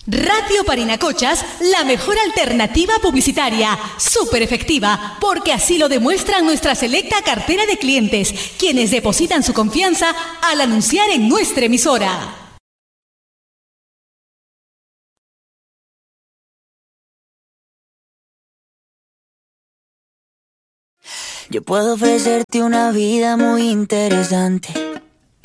Radio Parinacochas, la mejor alternativa publicitaria, súper efectiva, porque así lo demuestran nuestra selecta cartera de clientes, quienes depositan su confianza al anunciar en nuestra emisora. Yo puedo ofrecerte una vida muy interesante,